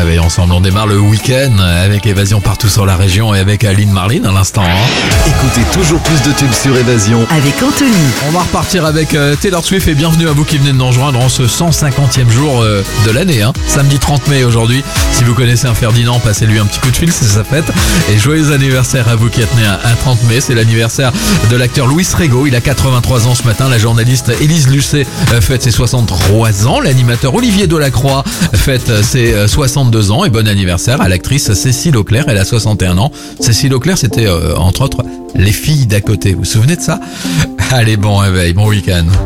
réveil ensemble. On démarre le week-end avec Évasion partout sur la région et avec Aline Marlin à l'instant. Écoutez toujours plus de tubes sur Évasion. Avec Anthony. On va repartir avec Taylor Swift et bienvenue à vous qui venez de nous rejoindre en ce 150e jour de l'année. Samedi 30 mai aujourd'hui. Si vous connaissez un Ferdinand, passez-lui un petit coup de fil, c'est sa fête. Et joyeux anniversaire à vous qui êtes né un 30 mai. C'est l'anniversaire de l'acteur Louis Rego. Il a 83 ans ce matin. La journaliste Élise Lucet fête ses 63 ans. L'animateur Olivier Delacroix fête ses 62 ans. Et bon anniversaire à l'actrice Cécile Auclair. Elle a 61 ans. Cécile Auclair, c'était entre autres Les Filles d'à côté. Vous vous souvenez de ça? Allez, bon réveil, bon week-end.